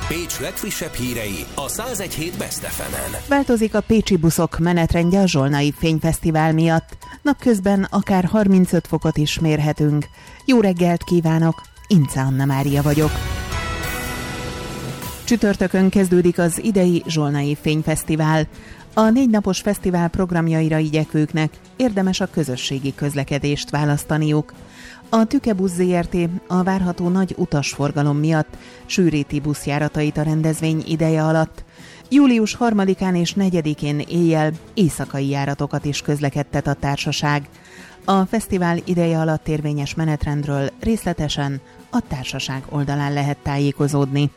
Pécs legfrissebb hírei a 101.7 Best FM-en. Változik a pécsi buszok menetrendje a Zsolnai Fényfesztivál miatt. Napközben akár 35 fokot is mérhetünk. Jó reggelt kívánok, Ince Anna Mária vagyok. Csütörtökön kezdődik az idei Zsolnai Fényfesztivál. A 4 napos fesztivál programjaira igyekvőknek érdemes a közösségi közlekedést választaniuk. A Tükebusz Zrt. A várható nagy utasforgalom miatt sűríti buszjáratait a rendezvény ideje alatt. Július 3-án és 4-én éjjel éjszakai járatokat is közlekedtet a társaság. A fesztivál ideje alatt érvényes menetrendről részletesen a társaság oldalán lehet tájékozódni.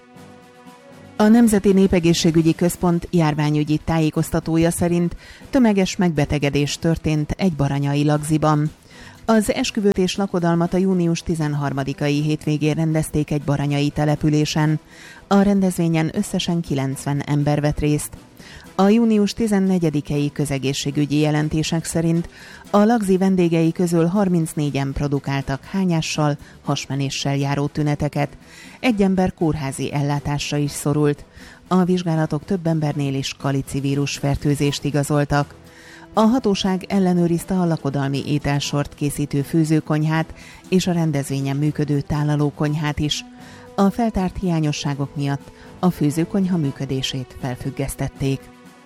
A Nemzeti Népegészségügyi Központ járványügyi tájékoztatója szerint tömeges megbetegedés történt egy baranyai lagziban. Az esküvőt és lakodalmat a június 13-ai hétvégén rendezték egy baranyai településen. A rendezvényen összesen 90 ember vett részt. A június 14-i közegészségügyi jelentések szerint a lagzi vendégei közül 34-en produkáltak hányással, hasmenéssel járó tüneteket. Egy ember kórházi ellátásra is szorult. A vizsgálatok több embernél is kalicivírus fertőzést igazoltak. A hatóság ellenőrizte a lakodalmi ételsort készítő főzőkonyhát és a rendezvényen működő tálalókonyhát is. A feltárt hiányosságok miatt a főzőkonyha működését felfüggesztették.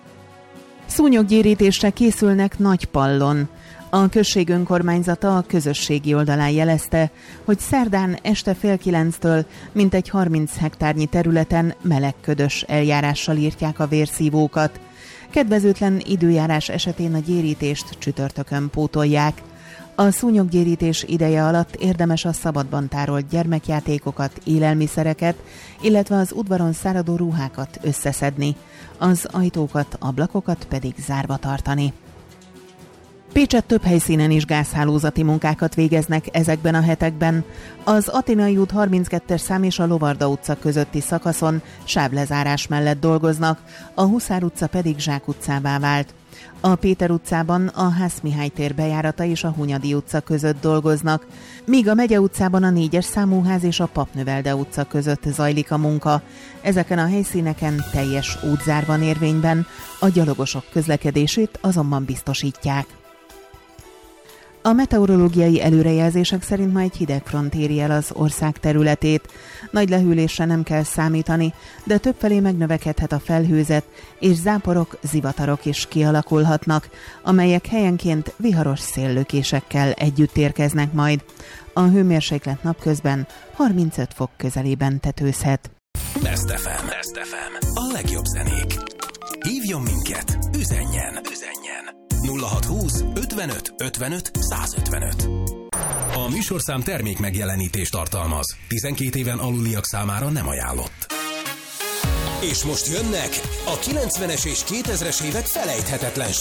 Szúnyoggyérítésre készülnek Nagypallon. A község önkormányzata a közösségi oldalán jelezte, hogy szerdán este 8:30-től mintegy 30 hektárnyi területen melegködös eljárással írtják a vérszívókat. Kedvezőtlen időjárás esetén a gyérítést csütörtökön pótolják. A szúnyoggyérítés ideje alatt érdemes a szabadban tárolt gyermekjátékokat, élelmiszereket, illetve az udvaron száradó ruhákat összeszedni, az ajtókat, ablakokat pedig zárva tartani. Pécsett több helyszínen is gázhálózati munkákat végeznek ezekben a hetekben. Az Athénai út 32-es szám és a Lovarda utca közötti szakaszon sávlezárás mellett dolgoznak, a Huszár utca pedig zsákutcává vált. A Péter utcában a Hász Mihály tér bejárata és a Hunyadi utca között dolgoznak, míg a Megye utcában a 4-es számú ház és a Papnövelde utca között zajlik a munka. Ezeken a helyszíneken teljes útzár van érvényben, a gyalogosok közlekedését azonban biztosítják. A meteorológiai előrejelzések szerint ma egy hidegfront éri el az ország területét. Nagy lehűlésre nem kell számítani, de többfelé megnövekedhet a felhőzet, és záporok, zivatarok is kialakulhatnak, amelyek helyenként viharos széllökésekkel együtt érkeznek majd. A hőmérséklet napközben 35 fok közelében tetőzhet. Best FM. A legjobb zenék. Hívjon minket, üzenjen. 0620 55 55 155. A műsorszám termék megjelenítést tartalmaz. 12 éven aluliak számára nem ajánlott. És most jönnek a 90-es és 2000-es évek felejthetetlen